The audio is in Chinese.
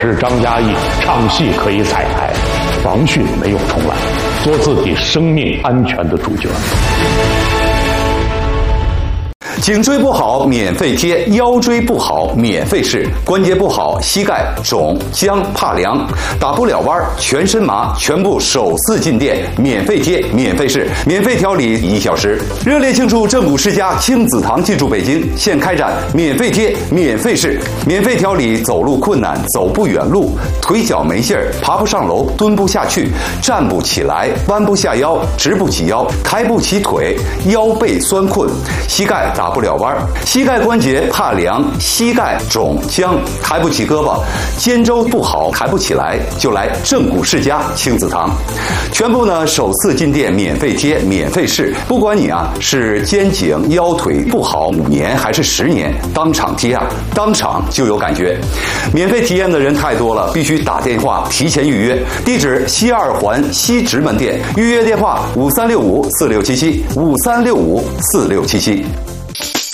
是张嘉译，唱戏可以彩排，防汛没有重来，做自己生命安全的主角。 颈椎不好免费贴，腰椎不好免费试，关节不好膝盖肿僵怕凉打不了弯全身麻，全部首次进店免费贴免费试，免费调理1小时。热烈庆祝正骨世家亲子堂进驻北京，现开展免费贴免费试，免费调理走路困难走不远路，腿脚没劲儿爬不上楼蹲不下去站不起来弯不下腰直不起腰抬不起腿腰背酸困膝盖打不了弯，膝盖关节怕凉，膝盖肿僵，抬不起胳膊，肩周不好抬不起来，就来正骨世家亲子堂。全部呢首次进店免费贴免费试，不管你是肩颈腰腿不好5年还是10年，当场贴当场就有感觉。免费体验的人太多了，必须打电话提前预约。地址西2环西直门店，预约电话5365467753654677。